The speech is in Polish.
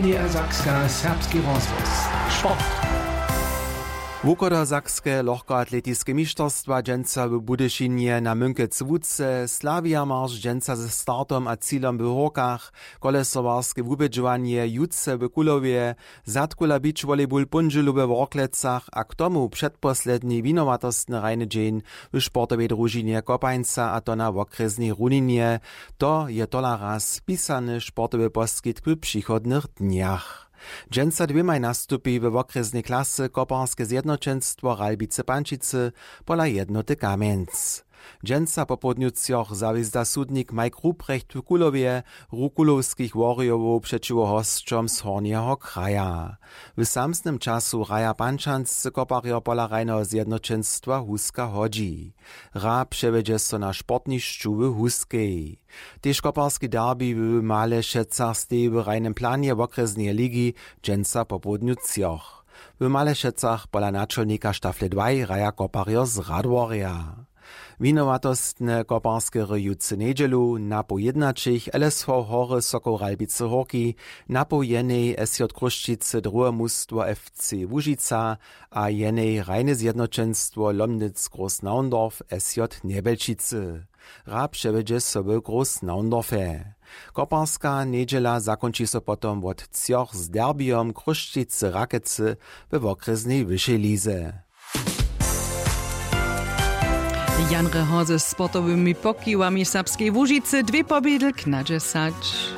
NDR Sakska serbski rozhlas. Sport. Wukodersakskie lohkoatletijskie mistrzostwa dżęca w Budyszynie na Mynkec Wódce, Slavia marsz dżęca ze startom a cílom w Horkach, kolesowarskie wubedźowanie jutce w Kulowie, zatkula beach volleyball punżelu we Worklecach, a k tomu przedposledni winowatostny rajny dzień w sportowej drużynie Kopańca a to na okresnej Runinie, to je tola raz pisany sportowy poskitk w przychodnych dniach. Dżęca dwiemaj nastupi w okresnej klasy Koparskie Zjednoczeństwo Ralbice-Pančice pola jednoty Kamienc. Dżęca po południucjoch zawizda sudnik Mike Ruprecht w Kulowie Rukulowskich Warriorów przeciwko hosťom z Hornieho kraja. W samsnym czasu Raja Pančanc kopario pola Rajného Zjednoczeństwa Huska hodzi. Ra przewiedzie so na sportniszczu w Huskiej. Tež koparski derby w Malešecach stej w rajnym planie w okresnej ligi dżęca po południucjoch. W Malešecach pola naczelnika štafle 2 Raja kopario z Radworja. Winowatostne koparskie ryjucy niedzielu na po jednačich LSV Hory Sokol Ralbice Horki, na po jenej SJ Kruščice druhe mustwo FC Łužica a jenej Rajne Zjednoczeństwo Lomnic Groß Naundorf SJ Nebelčice. Ra przewiedzie sobie Groß Naundorfe. Koparska niedziela zakończy so potom od cioch z derbiom Kruščice Rakece w okresnej wyższej lize. Jan Rehor ze sportowymi pokiłami serbskiej Łužicy 2 pobiedl k na 10.